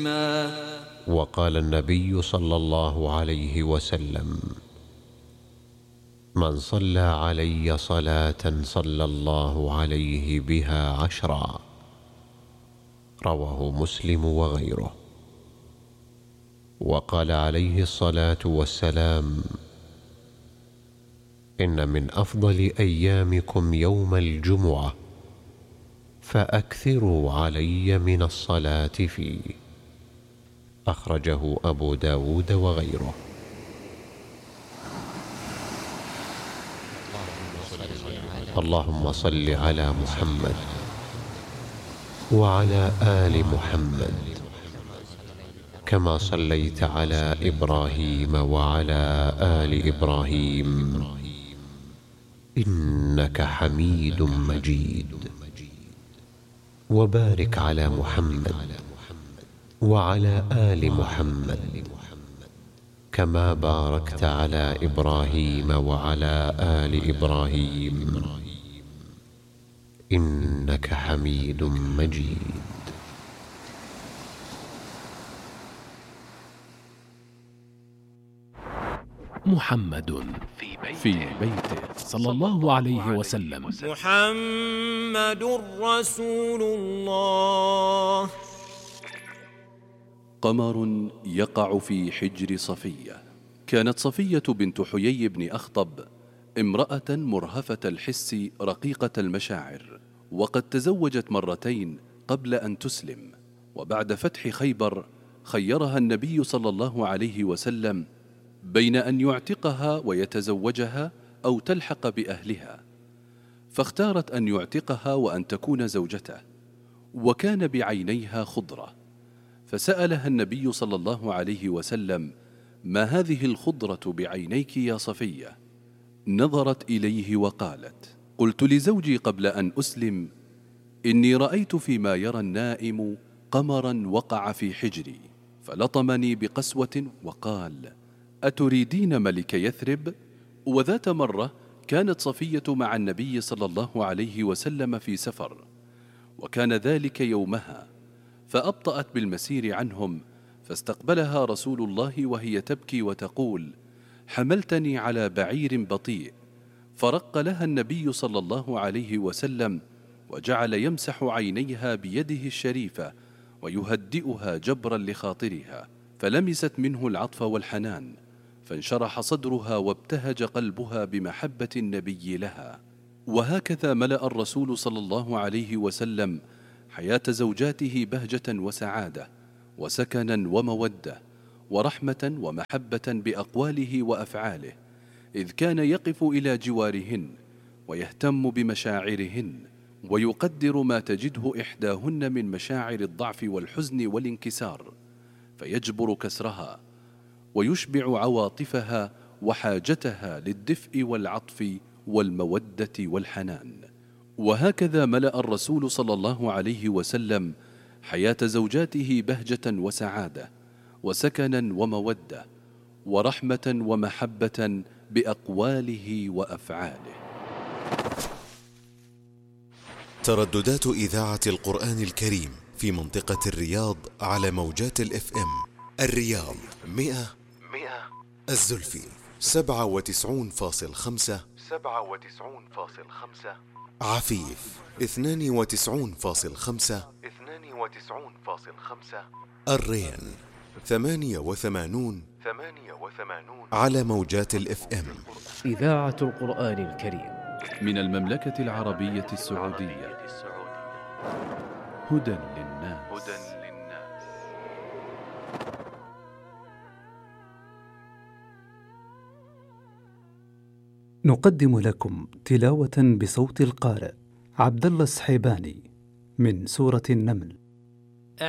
وقال النبي صلى الله عليه وسلم: من صلى علي صلاة صلى الله عليه بها 10. رواه مسلم وغيره. وقال عليه الصلاة والسلام: إن من أفضل أيامكم يوم الجمعة، فأكثروا علي من الصلاة فيه. أخرجه أبو داود وغيره. اللهم صل على محمد وعلى آل محمد كما صليت على إبراهيم وعلى آل إبراهيم إنك حميد مجيد. وبارك على محمد وعلى آل محمد كما باركت على إبراهيم وعلى آل إبراهيم إنك حميد مجيد. محمد في بيته صلى الله عليه وسلم. محمد رسول الله. قمر يقع في حجر صفية. كانت صفية بنت حيي بن أخطب امرأة مرهفة الحس رقيقة المشاعر، وقد تزوجت مرتين قبل أن تسلم. وبعد فتح خيبر خيرها النبي صلى الله عليه وسلم بين أن يعتقها ويتزوجها أو تلحق بأهلها، فاختارت أن يعتقها وأن تكون زوجته، وكان بعينيها خضرة. فسألها النبي صلى الله عليه وسلم: ما هذه الخضرة بعينيك يا صفية؟ نظرت إليه وقالت: قلت لزوجي قبل أن أسلم: إني رأيت فيما يرى النائم قمرا وقع في حجري، فلطمني بقسوة وقال: أتريدين ملك يثرب؟ وذات مرة كانت صفية مع النبي صلى الله عليه وسلم في سفر، وكان ذلك يومها، فأبطأت بالمسير عنهم، فاستقبلها رسول الله وهي تبكي وتقول: حملتني على بعير بطيء. فرق لها النبي صلى الله عليه وسلم، وجعل يمسح عينيها بيده الشريفة ويهدئها جبرا لخاطرها، فلمست منه العطف والحنان، فانشرح صدرها وابتهج قلبها بمحبة النبي لها. وهكذا ملأ الرسول صلى الله عليه وسلم حياة زوجاته بهجة وسعادة وسكنا ومودة ورحمة ومحبة بأقواله وأفعاله، إذ كان يقف إلى جوارهن ويهتم بمشاعرهن، ويقدر ما تجده إحداهن من مشاعر الضعف والحزن والانكسار، فيجبر كسرها ويشبع عواطفها وحاجتها للدفء والعطف والمودة والحنان. وهكذا ملأ الرسول صلى الله عليه وسلم حياة زوجاته بهجة وسعادة وسكنا ومودة ورحمة ومحبة بأقواله وأفعاله. ترددات إذاعة القرآن الكريم في منطقة الرياض على موجات الإف إم: الرياض 100، الزلفي 97.5، عفيف 92.5، الرين 88 على موجات الإف إم. إذاعة القرآن الكريم من المملكة العربية السعودية. هدى للناس. نقدم لكم تلاوة بصوت القارئ عبد الله السحيباني من سورة النمل.